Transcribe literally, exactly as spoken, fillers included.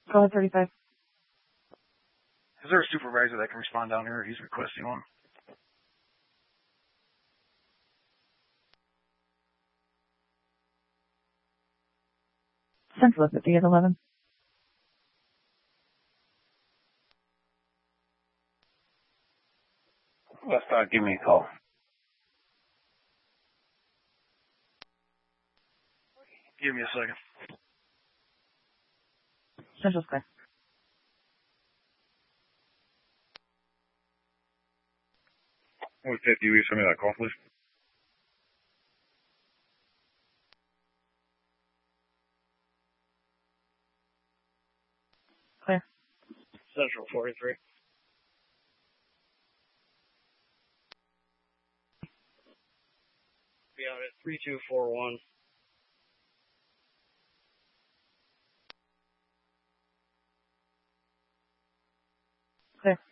Go ahead, thirty-five. Is there a supervisor that can respond down here? He's requesting one. Central is at D at eleven. West Dog, give me a call. Give me a second. Central's clear. one fifty, will you send me that call, please? Clear. Central forty-three. Be out at three two four one. Clear.